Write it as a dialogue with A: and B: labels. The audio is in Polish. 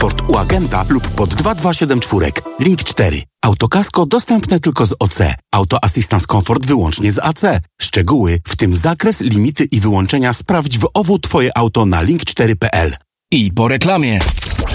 A: Port u agenta lub pod 2274. Link 4. Autokasko dostępne tylko z OC. Auto Assistance Comfort wyłącznie z AC. Szczegóły, w tym zakres, limity i wyłączenia sprawdź w OWU Twoje auto na link4.pl.
B: I po reklamie.